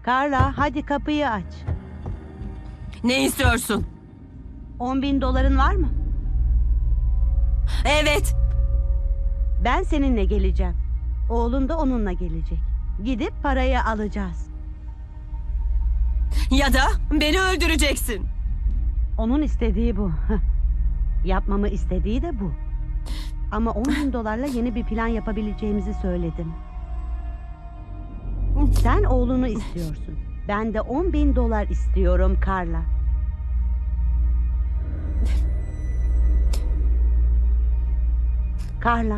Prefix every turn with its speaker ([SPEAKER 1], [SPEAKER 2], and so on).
[SPEAKER 1] Carla, hadi kapıyı aç.
[SPEAKER 2] Ne istiyorsun?
[SPEAKER 1] 10.000 doların var mı?
[SPEAKER 2] Evet.
[SPEAKER 1] Ben seninle geleceğim. Oğlun da onunla gelecek. Gidip parayı alacağız.
[SPEAKER 2] Ya da beni öldüreceksin.
[SPEAKER 1] Onun istediği bu. Yapmamı istediği de bu. Ama 10.000 dolarla yeni bir plan yapabileceğimizi söyledim. Sen oğlunu istiyorsun. Ben de 10.000 dolar istiyorum Carla. Carla.